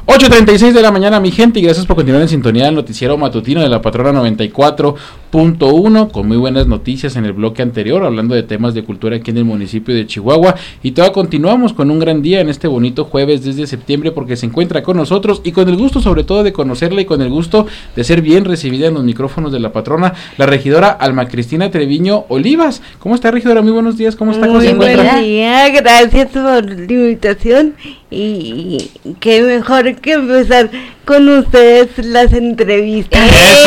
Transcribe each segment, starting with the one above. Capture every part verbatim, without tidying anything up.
ocho treinta y seis de la mañana, mi gente, y gracias por continuar en sintonía del noticiero matutino de la Patrona noventa y cuatro punto uno, con muy buenas noticias en el bloque anterior, hablando de temas de cultura aquí en el municipio de Chihuahua, y todavía continuamos con un gran día en este bonito jueves desde septiembre, porque se encuentra con nosotros, y con el gusto sobre todo de conocerla, y con el gusto de ser bien recibida en los micrófonos de la Patrona, la regidora Alma Cristina Treviño Olivas. ¿Cómo está, regidora? Muy buenos días, ¿cómo está? ¿Cómo muy se encuentra? Buenos días, gracias por la invitación, y qué mejor que empezar con ustedes las entrevistas.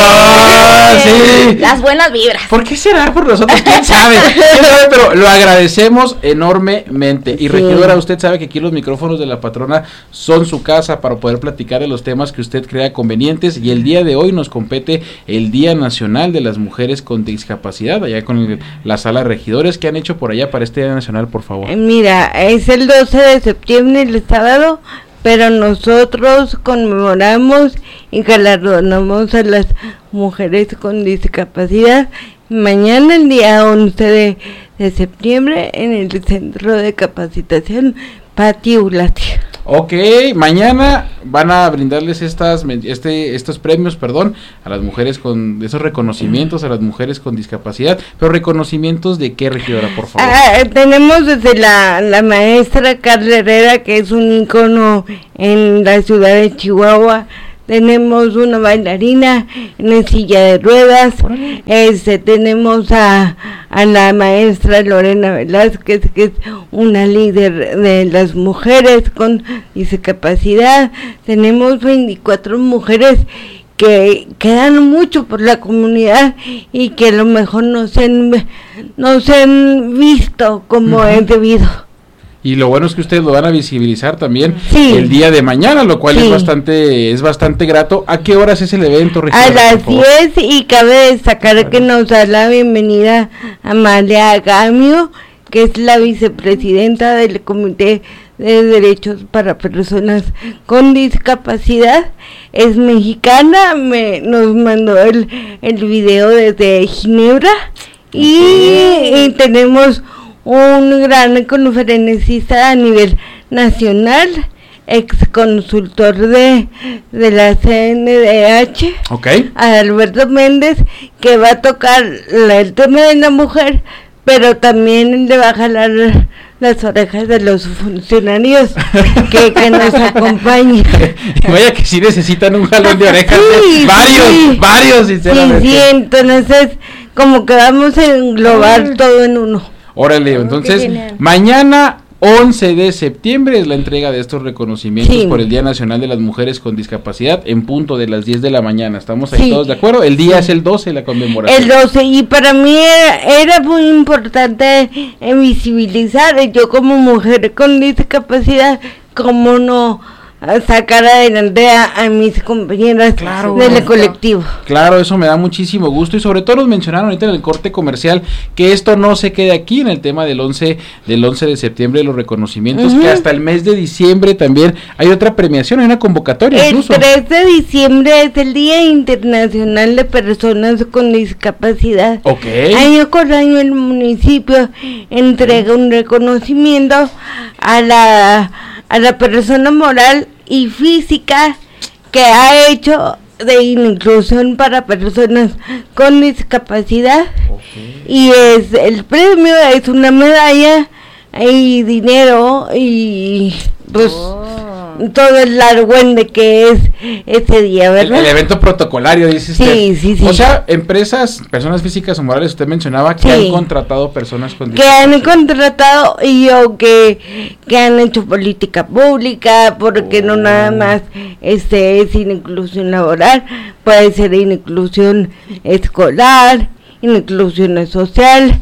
¡Eso! ¡Sí! Las buenas vibras. ¿Por qué será por nosotros? ¿Quién sabe? ¿Quién sabe? Pero lo agradecemos enormemente. Y regidora, usted sabe que aquí los micrófonos de la Patrona son su casa para poder platicar de los temas que usted crea convenientes, y el día de hoy nos compete el Día Nacional de las Mujeres con Discapacidad, allá con el, la sala de regidores. ¿Qué han hecho por allá para este Día Nacional, por favor? Mira, es el doce de septiembre, el sábado, pero nosotros conmemoramos y galardonamos a las mujeres con discapacidad mañana, el día once de, de septiembre, en el Centro de Capacitación Patio Ulatia. Ok, mañana van a brindarles estas este estos premios, perdón, a las mujeres con esos reconocimientos a las mujeres con discapacidad, pero reconocimientos de qué, regidora, por favor. Ah, tenemos desde la, la maestra Carla Herrera, que es un ícono en la ciudad de Chihuahua. Tenemos una bailarina en silla de ruedas, este, tenemos a, a la maestra Lorena Velázquez, que es una líder de las mujeres con discapacidad. Tenemos veinticuatro mujeres que quedan mucho por la comunidad y que a lo mejor no se han, no se han visto como uh-huh. es debido. Y lo bueno es que ustedes lo van a visibilizar también sí. el día de mañana, lo cual sí. es bastante es bastante grato. ¿A qué horas es el evento, regidora? A las diez, y cabe destacar claro. que nos da la bienvenida Amalia Gamio, que es la vicepresidenta del Comité de Derechos para Personas con Discapacidad. Es mexicana, me nos mandó el, el video desde Ginebra, y, y tenemos un gran conferencista a nivel nacional, ex consultor de, de la C N D H, okay. Alberto Méndez, que va a tocar la, el tema de la mujer, pero también le va a jalar las orejas de los funcionarios que, que nos acompañen. Vaya que sí necesitan un jalón de orejas, sí, varios, sí. varios, sinceramente. Sí, sí, entonces como que vamos a englobar ah. todo en uno. Órale, entonces mañana once de septiembre es la entrega de estos reconocimientos sí. por el Día Nacional de las Mujeres con Discapacidad, en punto de las diez de la mañana. ¿Estamos ahí sí. todos de acuerdo? El día sí. es el doce, la conmemoración. El doce, y para mí era, era muy importante eh, visibilizar, yo como mujer con discapacidad, cómo no sacar adelante a, a mis compañeras claro, del claro. colectivo. Claro, eso me da muchísimo gusto, y sobre todo nos mencionaron ahorita en el corte comercial que esto no se quede aquí en el tema del once del once de septiembre de los reconocimientos, uh-huh. que hasta el mes de diciembre también hay otra premiación, hay una convocatoria el incluso. El tres de diciembre es el Día Internacional de Personas con Discapacidad. Okay. Año con año el municipio entrega un reconocimiento a la a la persona moral y física que ha hecho de inclusión para personas con discapacidad, okay. y es el premio es una medalla y dinero y pues oh. todo el argüende que es ese día, ¿verdad? El, el evento protocolario, dice usted. Sí, sí, sí. O sea, empresas, personas físicas o morales, usted mencionaba que sí. han contratado personas con que han contratado y o que, que han hecho política pública, porque oh. no nada más este es inclusión laboral, puede ser inclusión escolar, inclusión social,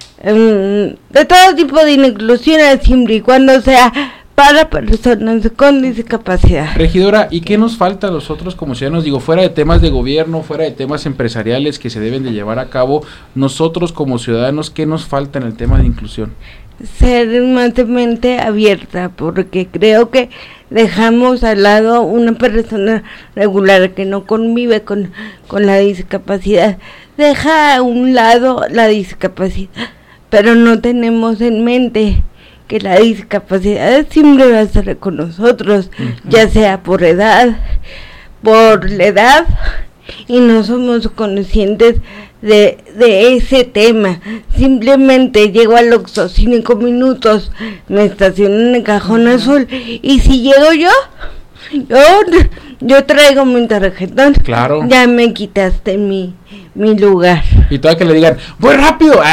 um, de todo tipo de inclusiones, siempre y cuando sea para personas con discapacidad. Regidora, ¿y qué nos falta a nosotros como ciudadanos? Digo, fuera de temas de gobierno, fuera de temas empresariales que se deben de llevar a cabo, nosotros como ciudadanos, ¿qué nos falta en el tema de inclusión? Ser más de mente abierta, porque creo que dejamos al lado una persona regular que no convive con, con la discapacidad, deja a un lado la discapacidad, pero no tenemos en mente que la discapacidad siempre va a estar con nosotros, uh-huh. ya sea por edad, por la edad, y no somos conscientes de, de ese tema. Simplemente llego al Oxxo cinco minutos, me estaciono en el cajón uh-huh. azul, y si llego yo, yo, yo traigo mi tarjetón, claro. ya me quitaste mi, mi lugar. Y todo que le digan, voy rápido,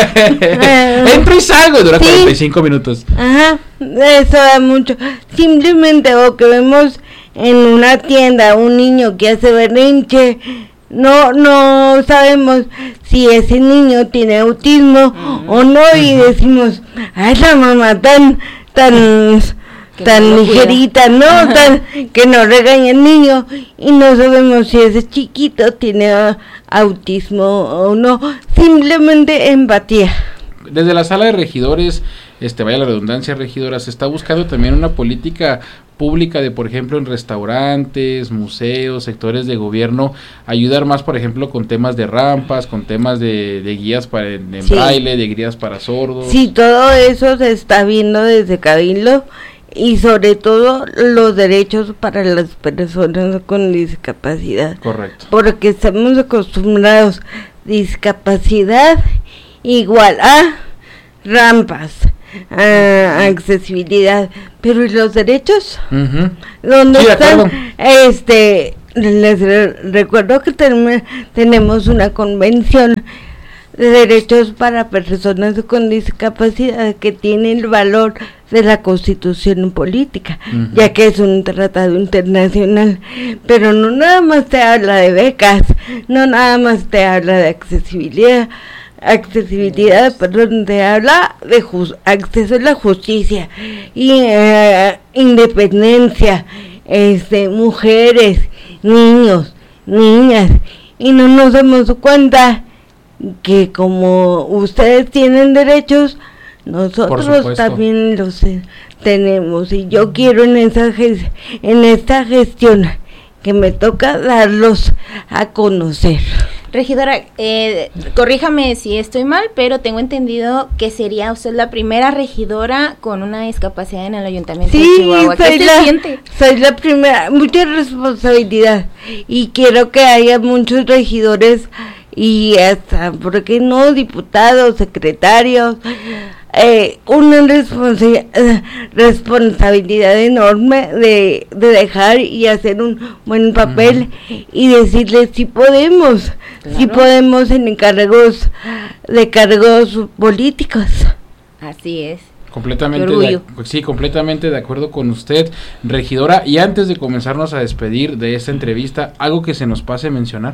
entro y salgo, y dura sí. cuarenta y cinco minutos. Ajá, eso da mucho. Simplemente, o que vemos en una tienda un niño que hace berrinche, no no sabemos si ese niño tiene autismo uh-huh. o no, y uh-huh. decimos, ay, la mamá tan tan que tan no ligerita, ¿no? Uh-huh. Tan, que no regaña al niño, y no sabemos si ese chiquito tiene uh, autismo o no. Simplemente empatía. Desde la sala de regidores, este vaya la redundancia, regidora, se está buscando también una política pública de, por ejemplo, en restaurantes, museos, sectores de gobierno, ayudar más, por ejemplo, con temas de rampas, con temas de, de guías para en, en sí. braille, de guías para sordos. Sí, todo eso se está viendo desde Cabildo, y sobre todo los derechos para las personas con discapacidad. Correcto. Porque estamos acostumbrados, discapacidad igual a rampas, a accesibilidad, pero ¿y los derechos? Uh-huh. ¿Dónde sí, están? Este, les re- recuerdo que ten- tenemos una convención de derechos para personas con discapacidad que tiene el valor de la Constitución política, uh-huh. ya que es un tratado internacional, pero no nada más te habla de becas, no nada más te habla de accesibilidad, accesibilidad, perdón, te habla de just- acceso a la justicia y eh, independencia, este, mujeres, niños, niñas, y no nos damos cuenta que como ustedes tienen derechos, nosotros también los eh, tenemos, y yo quiero en esa ges- en esta gestión que me toca darlos a conocer. Regidora, eh, corríjame si estoy mal, pero tengo entendido que sería usted la primera regidora con una discapacidad en el Ayuntamiento sí, de Chihuahua. ¿Qué soy se la, siente? Soy la primera, mucha responsabilidad, y quiero que haya muchos regidores y hasta, ¿por qué no?, diputados, secretarios, eh, una responsa- eh, responsabilidad enorme de, de dejar y hacer un buen papel, uh-huh. y decirles si podemos, claro. si podemos en encargos de cargos políticos. Así es. Completamente de, sí, completamente de acuerdo con usted, regidora. Y antes de comenzarnos a despedir de esta entrevista, ¿algo que se nos pase a mencionar?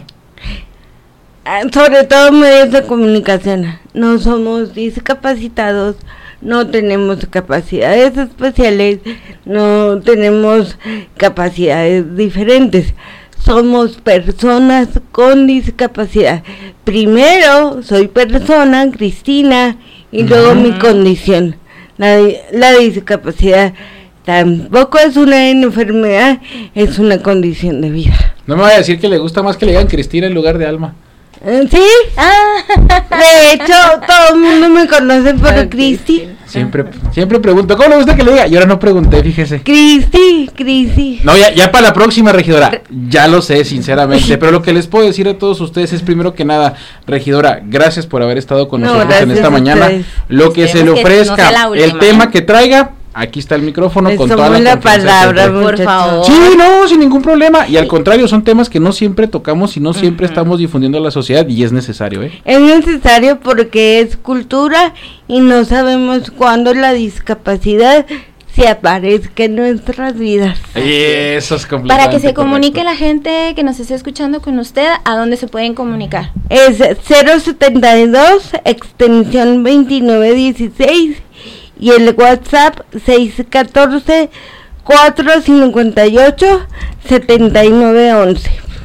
Sobre todo medios de comunicación. No somos discapacitados, no tenemos capacidades especiales, no tenemos capacidades diferentes. Somos personas con discapacidad. Primero soy persona, Cristina, y uh-huh. luego mi condición. La, la discapacidad tampoco es una enfermedad, es una condición de vida. No me vaya a decir que le gusta más que le digan Cristina en lugar de Alma. ¿Sí? Ah. De hecho, todo el mundo me conoce por ah, Cristi. Siempre, siempre pregunto, ¿cómo le gusta que le diga? Y ahora no pregunté, fíjese. Cristi, Cristi. No, ya, ya para la próxima, regidora, ya lo sé, sinceramente, pero lo que les puedo decir a todos ustedes es, primero que nada, regidora, gracias por haber estado con no, nosotros en esta mañana. Lo que se le ofrezca, no el tema que traiga, aquí está el micrófono les con toda la, la palabra, por favor. Sí, no, sin ningún problema. Y al contrario, son temas que no siempre tocamos y no siempre uh-huh. estamos difundiendo a la sociedad, y es necesario, ¿eh? Es necesario porque es cultura y no sabemos cuándo la discapacidad se aparezca en nuestras vidas. Eso es completamente Para que se correcto. comunique la gente que nos esté escuchando con usted, ¿a dónde se pueden comunicar? Es cero setenta y dos, extensión veintinueve dieciséis. Y el WhatsApp seis uno cuatro, cuatro cinco ocho, siete nueve uno uno.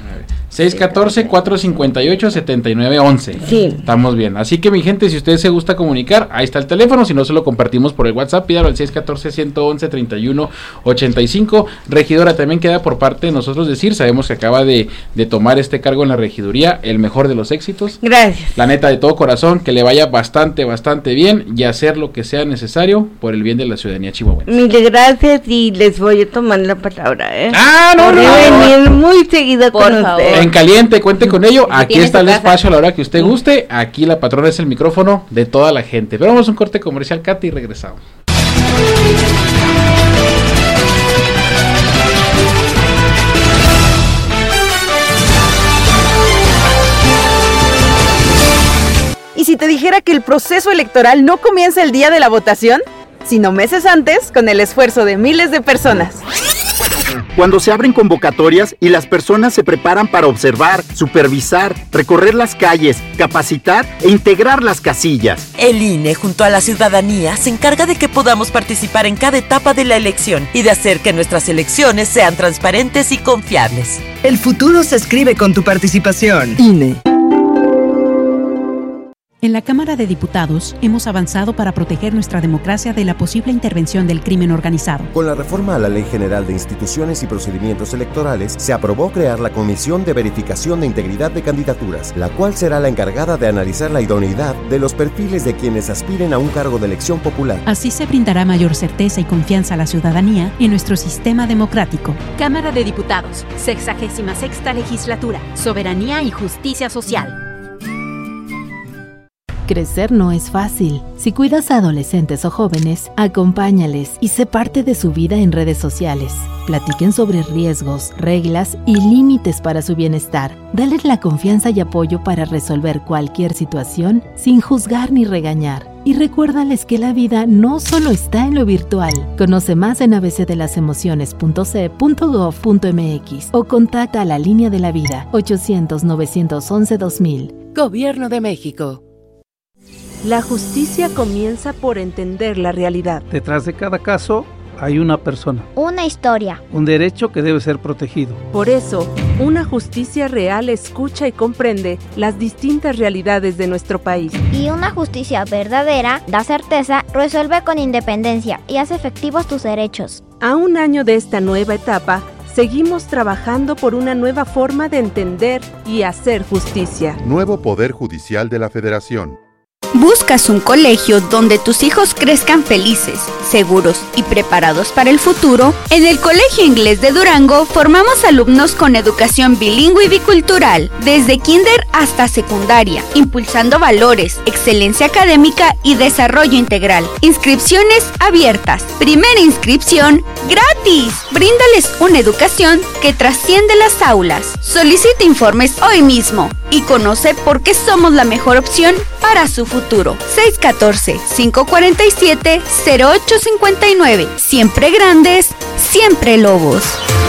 seis uno cuatro, cuatro cinco ocho, siete nueve uno uno. Sí. Estamos bien. Así que mi gente, si usted se gusta comunicar, ahí está el teléfono. Si no, se lo compartimos por el WhatsApp. Pídalo al seis uno cuatro, uno uno, tres uno ocho cinco. Regidora, también queda por parte de nosotros decir, sabemos que acaba de, de tomar este cargo en la regiduría, el mejor de los éxitos. Gracias. La neta, de todo corazón, que le vaya bastante, bastante bien y hacer lo que sea necesario por el bien de la ciudadanía chihuahuense. Mil gracias y les voy a tomar la palabra, ¿eh? Ah, no, no, Voy a no, no. venir muy seguido Por con favor. ustedes. En caliente, cuente con ello. Aquí Tiene está su el casa. espacio a la hora que usted guste. Aquí la patrona es el micrófono de toda la gente. Pero vamos a un corte comercial, Katy, y regresamos. ¿Y si te dijera que el proceso electoral no comienza el día de la votación, sino meses antes, con el esfuerzo de miles de personas? Cuando se abren convocatorias y las personas se preparan para observar, supervisar, recorrer las calles, capacitar e integrar las casillas. El I N E, junto a la ciudadanía, se encarga de que podamos participar en cada etapa de la elección y de hacer que nuestras elecciones sean transparentes y confiables. El futuro se escribe con tu participación. I N E. En la Cámara de Diputados hemos avanzado para proteger nuestra democracia de la posible intervención del crimen organizado. Con la reforma a la Ley General de Instituciones y Procedimientos Electorales, se aprobó crear la Comisión de Verificación de Integridad de Candidaturas, la cual será la encargada de analizar la idoneidad de los perfiles de quienes aspiren a un cargo de elección popular. Así se brindará mayor certeza y confianza a la ciudadanía en nuestro sistema democrático. Cámara de Diputados, sexagésima sexta legislatura, soberanía y justicia social. Crecer no es fácil. Si cuidas a adolescentes o jóvenes, acompáñales y sé parte de su vida en redes sociales. Platiquen sobre riesgos, reglas y límites para su bienestar. Dales la confianza y apoyo para resolver cualquier situación sin juzgar ni regañar. Y recuérdales que la vida no solo está en lo virtual. Conoce más en a b c de las emociones punto c e punto gov punto m x o contacta a la Línea de la Vida ochocientos, novecientos once, dos mil. Gobierno de México. La justicia comienza por entender la realidad. Detrás de cada caso hay una persona. Una historia. Un derecho que debe ser protegido. Por eso, una justicia real escucha y comprende las distintas realidades de nuestro país. Y una justicia verdadera da certeza, resuelve con independencia y hace efectivos tus derechos. A un año de esta nueva etapa, seguimos trabajando por una nueva forma de entender y hacer justicia. Nuevo Poder Judicial de la Federación. ¿Buscas un colegio donde tus hijos crezcan felices, seguros y preparados para el futuro? En el Colegio Inglés de Durango formamos alumnos con educación bilingüe y bicultural, desde kinder hasta secundaria, impulsando valores, excelencia académica y desarrollo integral. Inscripciones abiertas. Primera inscripción gratis. Bríndales una educación que trasciende las aulas. Solicita informes hoy mismo y conoce por qué somos la mejor opción para su futuro. seis uno cuatro, cinco cuatro siete, cero ocho cinco nueve. Siempre grandes, siempre lobos.